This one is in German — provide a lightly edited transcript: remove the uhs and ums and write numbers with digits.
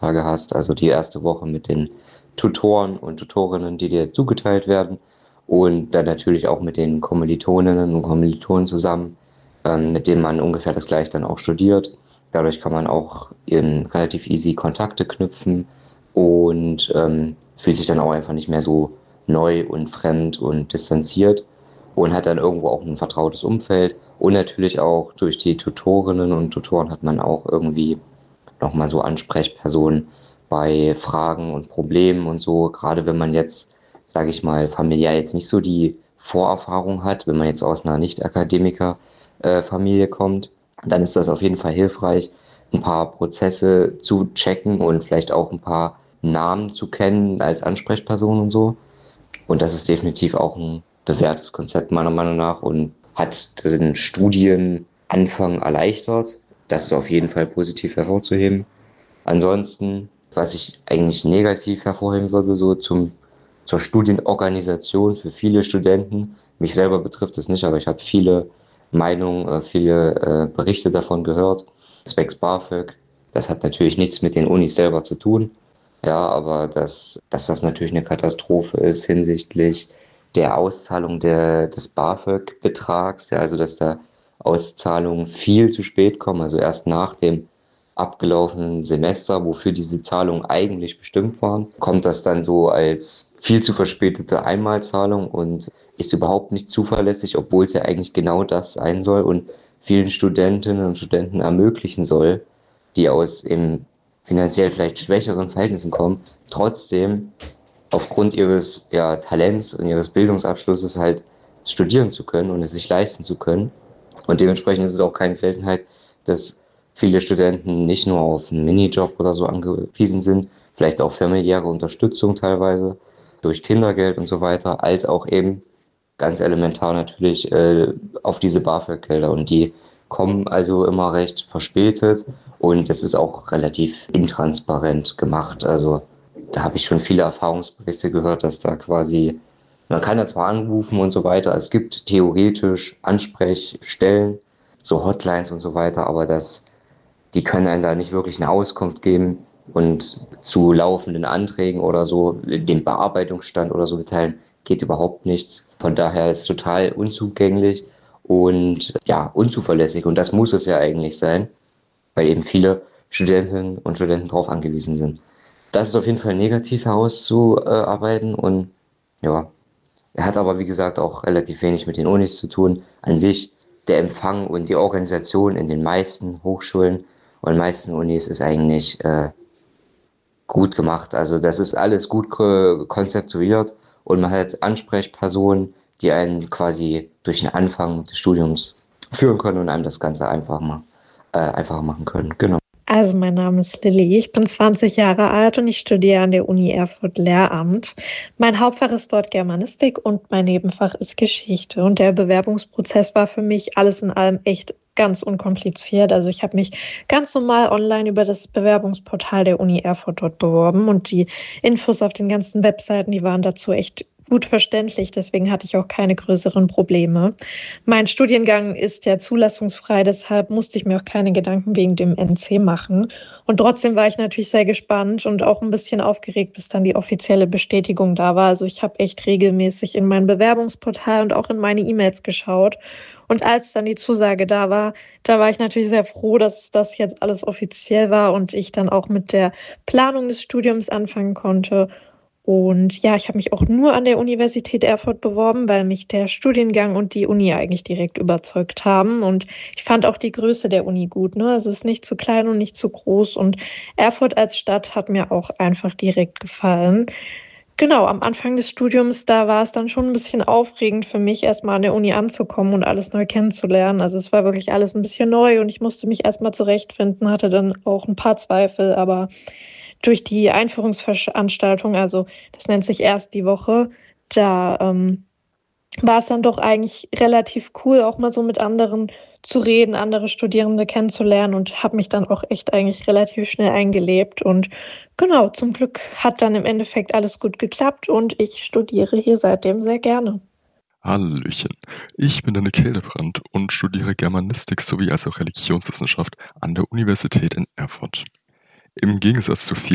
Unterrichtstage hast. Also die erste Woche mit den Tutoren und Tutorinnen, die dir zugeteilt werden. Und dann natürlich auch mit den Kommilitoninnen und Kommilitonen zusammen, mit denen man ungefähr das gleiche dann auch studiert. Dadurch kann man auch relativ easy Kontakte knüpfen und fühlt sich dann auch einfach nicht mehr so neu und fremd und distanziert und hat dann irgendwo auch ein vertrautes Umfeld. Und natürlich auch durch die Tutorinnen und Tutoren hat man auch irgendwie nochmal so Ansprechpersonen bei Fragen und Problemen und so. Gerade wenn man jetzt, sage ich mal, familiär jetzt nicht so die Vorerfahrung hat, wenn man jetzt aus einer Nicht-Akademiker-Familie kommt, dann ist das auf jeden Fall hilfreich, ein paar Prozesse zu checken und vielleicht auch ein paar Namen zu kennen als Ansprechperson und so. Und das ist definitiv auch ein bewährtes Konzept meiner Meinung nach und hat den Studienanfang erleichtert. Das ist auf jeden Fall positiv hervorzuheben. Ansonsten, was ich eigentlich negativ hervorheben würde, zur Studienorganisation für viele Studenten, mich selber betrifft es nicht, aber ich habe viele Meinungen, viele Berichte davon gehört, zwecks BAföG. Das hat natürlich nichts mit den Unis selber zu tun. Ja, aber dass das natürlich eine Katastrophe ist hinsichtlich der Auszahlung des BAföG-Betrags, ja, also dass da Auszahlungen viel zu spät kommen, also erst nach dem abgelaufenen Semester, wofür diese Zahlungen eigentlich bestimmt waren, kommt das dann so als viel zu verspätete Einmalzahlung und ist überhaupt nicht zuverlässig, obwohl es ja eigentlich genau das sein soll und vielen Studentinnen und Studenten ermöglichen soll, die aus eben finanziell vielleicht schwächeren Verhältnissen kommen, trotzdem aufgrund ihres Talents und ihres Bildungsabschlusses halt studieren zu können und es sich leisten zu können. Und dementsprechend ist es auch keine Seltenheit, dass viele Studenten nicht nur auf einen Minijob oder so angewiesen sind, vielleicht auch familiäre Unterstützung teilweise durch Kindergeld und so weiter, als auch eben ganz elementar natürlich auf diese BAföG-Gelder. Und die kommen also immer recht verspätet und es ist auch relativ intransparent gemacht. Also da habe ich schon viele Erfahrungsberichte gehört, dass da quasi, man kann ja zwar anrufen und so weiter, es gibt theoretisch Ansprechstellen, so Hotlines und so weiter, aber die können einem da nicht wirklich eine Auskunft geben und zu laufenden Anträgen oder so, den Bearbeitungsstand oder so mitteilen, geht überhaupt nichts. Von daher ist es total unzugänglich und ja, unzuverlässig. Und das muss es ja eigentlich sein, weil eben viele Studentinnen und Studenten darauf angewiesen sind. Das ist auf jeden Fall negativ herauszuarbeiten und ja, er hat aber wie gesagt auch relativ wenig mit den Unis zu tun. An sich der Empfang und die Organisation in den meisten Hochschulen und meisten Unis ist eigentlich gut gemacht. Also das ist alles gut konzeptuiert und man hat Ansprechpersonen, die einen quasi durch den Anfang des Studiums führen können und einem das Ganze einfacher machen können. Genau. Also mein Name ist Lilly, ich bin 20 Jahre alt und ich studiere an der Uni Erfurt Lehramt. Mein Hauptfach ist dort Germanistik und mein Nebenfach ist Geschichte. Und der Bewerbungsprozess war für mich alles in allem echt ganz unkompliziert. Also ich habe mich ganz normal online über das Bewerbungsportal der Uni Erfurt dort beworben und die Infos auf den ganzen Webseiten, die waren dazu echt gut verständlich. Deswegen hatte ich auch keine größeren Probleme. Mein Studiengang ist ja zulassungsfrei, deshalb musste ich mir auch keine Gedanken wegen dem NC machen. Und trotzdem war ich natürlich sehr gespannt und auch ein bisschen aufgeregt, bis dann die offizielle Bestätigung da war. Also ich habe echt regelmäßig in mein Bewerbungsportal und auch in meine E-Mails geschaut. Und als dann die Zusage da war ich natürlich sehr froh, dass das jetzt alles offiziell war und ich dann auch mit der Planung des Studiums anfangen konnte. Und ja, ich habe mich auch nur an der Universität Erfurt beworben, weil mich der Studiengang und die Uni eigentlich direkt überzeugt haben. Und ich fand auch die Größe der Uni gut, ne? Also es ist nicht zu klein und nicht zu groß. Und Erfurt als Stadt hat mir auch einfach direkt gefallen. Genau, am Anfang des Studiums, da war es dann schon ein bisschen aufregend für mich, erstmal an der Uni anzukommen und alles neu kennenzulernen. Also es war wirklich alles ein bisschen neu und ich musste mich erstmal zurechtfinden, hatte dann auch ein paar Zweifel, aber durch die Einführungsveranstaltung, also das nennt sich erst die Woche, da war es dann doch eigentlich relativ cool, auch mal so mit anderen zu reden, andere Studierende kennenzulernen und habe mich dann auch echt eigentlich relativ schnell eingelebt. Und genau, zum Glück hat dann im Endeffekt alles gut geklappt und ich studiere hier seitdem sehr gerne. Hallöchen. Ich bin Danne Hildebrand und studiere Germanistik sowie als auch Religionswissenschaft an der Universität in Erfurt. Im Gegensatz zu vielen